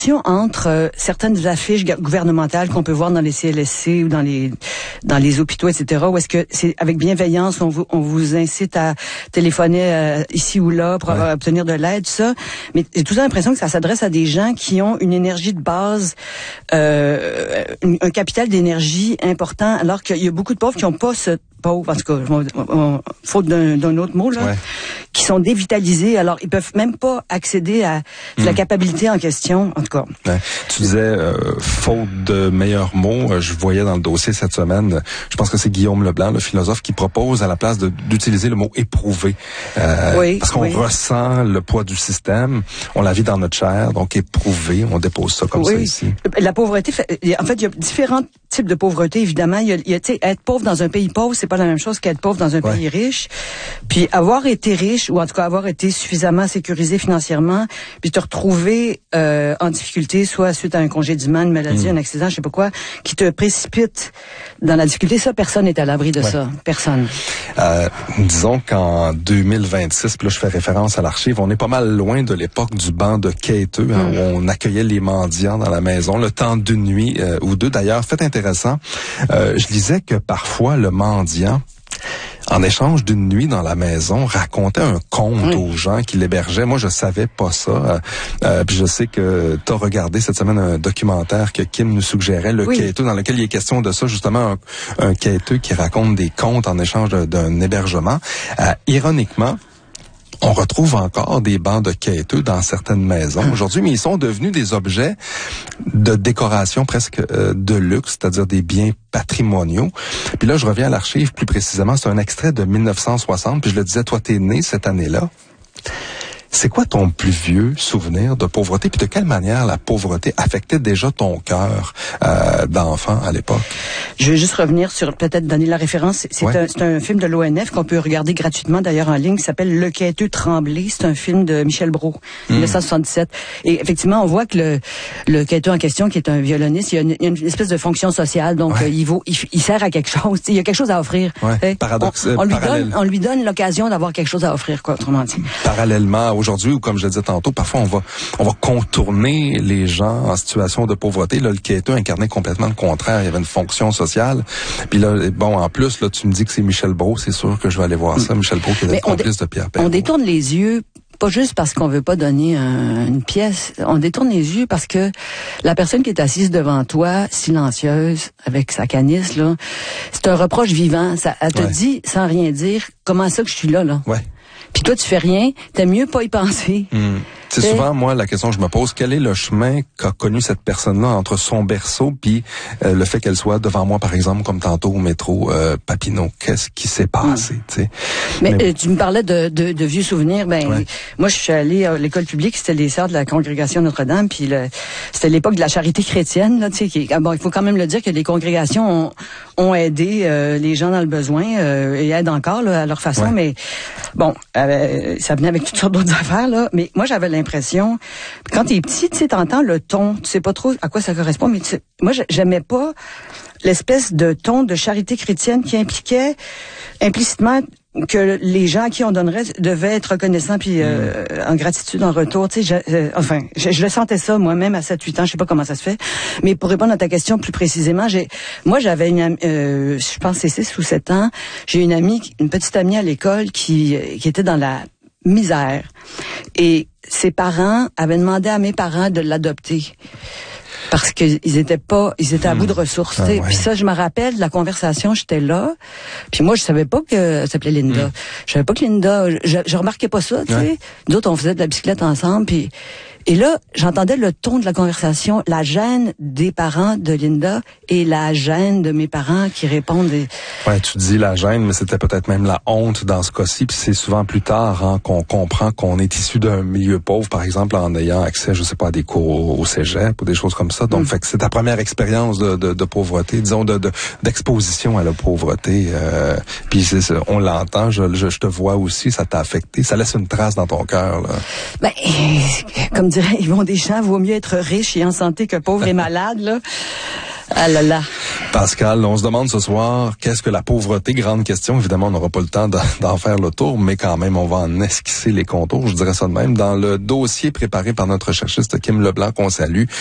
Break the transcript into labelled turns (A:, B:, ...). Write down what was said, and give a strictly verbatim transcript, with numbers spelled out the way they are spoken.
A: entre euh, certaines affiches gouvernementales qu'on peut voir dans les C L S C ou dans les dans les hôpitaux, et cetera, où est-ce que c'est avec bienveillance, on vous on vous incite à téléphoner euh, ici ou là pour ouais. obtenir de l'aide, tout ça. Mais j'ai tout l'impression que ça s'adresse à des gens qui ont une énergie de base, euh, un, un capital d'énergie important, alors qu'il y a beaucoup de pauvres qui n'ont pas ce pauvres, en tout cas, on, on, faute d'un, d'un autre mot, là, ouais. qui sont dévitalisés. Alors, ils peuvent même pas accéder à mmh. la capacité en question, en tout cas.
B: Ouais. Tu disais, euh, faute de meilleurs mots, je voyais dans le dossier cette semaine, je pense que c'est Guillaume Leblanc, le philosophe, qui propose à la place de, d'utiliser le mot éprouvé. Euh, oui, parce qu'on oui. ressent le poids du système, on la vit dans notre chair, donc éprouvé, on dépose ça comme oui. ça ici.
A: La pauvreté, en fait, il y a différents types de pauvreté, évidemment. Il y a, il y a tu sais, être pauvre dans un pays pauvre, c'est pas la même chose qu'être pauvre dans un ouais. pays riche. Puis avoir été riche, ou en tout cas avoir été suffisamment sécurisé financièrement, puis te retrouver euh, en difficulté, soit suite à un congédiement, une maladie, mmh. un accident, je sais pas quoi, qui te précipite dans la difficulté, ça, personne n'est à l'abri de ouais. ça. Personne.
B: Euh, disons qu'en deux mille vingt-six, puis là je fais référence à l'archive, on est pas mal loin de l'époque du banc de quêteux, hein, mmh. où on accueillait les mendiants dans la maison, le temps d'une nuit euh, ou deux. D'ailleurs, fait intéressant, euh, je lisais que parfois le mendiant, en échange d'une nuit dans la maison, racontait un conte oui. aux gens qui l'hébergeaient. Moi, je savais pas ça. Euh, puis je sais que tu as regardé cette semaine un documentaire que Kim nous suggérait, Le oui. quêteux, dans lequel il est question de ça, justement, un, un quêteux qui raconte des contes en échange de, d'un hébergement. Euh, ironiquement, on retrouve encore des bancs de quêteux dans certaines maisons aujourd'hui, mais ils sont devenus des objets de décoration presque euh, de luxe, c'est-à-dire des biens patrimoniaux. Puis là, je reviens à l'archive plus précisément, c'est un extrait de mille neuf cent soixante, puis je le disais, toi, t'es né cette année-là. C'est quoi ton plus vieux souvenir de pauvreté? Puis de quelle manière la pauvreté affectait déjà ton cœur euh, d'enfant à l'époque?
A: Je vais juste revenir sur, peut-être donner la référence. C'est, ouais. un, c'est un film de l'O N F qu'on peut regarder gratuitement d'ailleurs en ligne, qui s'appelle Le quêteux tremblé. C'est un film de Michel Brault, mmh. dix-neuf cent soixante-dix-sept. Et effectivement, on voit que le, le quêteux en question, qui est un violoniste, il y a une, il y a une espèce de fonction sociale. Donc, ouais. euh, il, vaut, il, il sert à quelque chose. Il y a quelque chose à offrir.
B: Ouais. Paradoxe.
A: On, on, lui donne, on lui donne l'occasion d'avoir quelque chose à offrir, quoi, autrement dit.
B: Parallèlement, aujourd'hui, ou comme je le disais tantôt, parfois on va on va contourner les gens en situation de pauvreté. Là, le quêteux incarnait complètement le contraire. Il y avait une fonction sociale. Puis là, bon, en plus, là, tu me dis que c'est Michel Brault. C'est sûr que je vais aller voir ça. Michel Brault qui est le complice de Pierre Perrault.
A: On détourne les yeux, pas juste parce qu'on veut pas donner un, une pièce. On détourne les yeux parce que la personne qui est assise devant toi, silencieuse, avec sa canisse, là, c'est un reproche vivant. Ça, elle te ouais. dit, sans rien dire, comment ça que je suis là, là.
B: Ouais.
A: Puis toi, tu fais rien, t'aimes mieux pas y penser.
B: Mmh. C'est T'sais? souvent, moi, la question que je me pose, quel est le chemin qu'a connu cette personne-là entre son berceau puis euh, le fait qu'elle soit devant moi, par exemple, comme tantôt au métro euh, Papineau? Qu'est-ce qui s'est passé? Mmh. T'sais?
A: Mais, Mais... Euh, tu me parlais de, de, de vieux souvenirs. Ben, ouais. Moi, je suis allée à l'école publique, c'était les sœurs de la congrégation Notre-Dame, puis le, c'était l'époque de la charité chrétienne. Là, t'sais, qui, bon, il faut quand même le dire que les congrégations ont, ont aidé euh, les gens dans le besoin euh, et aident encore là, à leur façon. Ouais. Mais bon, euh, ça venait avec toutes sortes d'autres affaires. Là. Mais moi, j'avais l'impression, quand t'es petit, tu sais, t'entends le ton, tu sais pas trop à quoi ça correspond, mais tu, moi, j'aimais pas l'espèce de ton de charité chrétienne qui impliquait implicitement que les gens à qui on donnerait devaient être reconnaissants puis euh, mmh. en gratitude en retour. Tu sais, je, euh, enfin, je, je le sentais ça moi-même à sept huit ans. Je sais pas comment ça se fait, mais pour répondre à ta question plus précisément, j'ai, moi j'avais une, euh, je pense c'est six ou sept ans, j'ai une amie, une petite amie à l'école qui qui était dans la misère et ses parents avaient demandé à mes parents de l'adopter. Parce qu'ils étaient pas, ils étaient à mmh. bout de ressources. Ah, ouais. Puis ça, je me rappelle de la conversation, j'étais là. Puis moi, je savais pas que elle s'appelait Linda. Mmh. Je savais pas que Linda, je, je remarquais pas ça, tu ouais. sais. Nous autres, on faisait de la bicyclette ensemble, puis et là, j'entendais le ton de la conversation, la gêne des parents de Linda et la gêne de mes parents qui répondent. Et...
B: Ouais, tu dis la gêne, mais c'était peut-être même la honte dans ce cas-ci. Puis c'est souvent plus tard hein, qu'on comprend qu'on est issu d'un milieu pauvre, par exemple, en ayant accès, je sais pas, à des cours au cégep ou des choses comme ça. Donc, mm. fait que c'est ta première expérience de, de, de pauvreté, disons, de, de d'exposition à la pauvreté. Euh, puis c'est, c'est, on l'entend, je, je, je te vois aussi, ça t'a affecté, ça laisse une trace dans ton cœur. Là.
A: Ben, comme dirait Yvon Deschamps, vaut mieux être riche et en santé que pauvre et malade, là. Ah là là.
B: Pascal, on se demande ce soir, qu'est-ce que la pauvreté? Grande question. Évidemment, on n'aura pas le temps d'en faire le tour, mais quand même, on va en esquisser les contours, je dirais ça de même. Dans le dossier préparé par notre cherchiste Kim Leblanc, qu'on salue,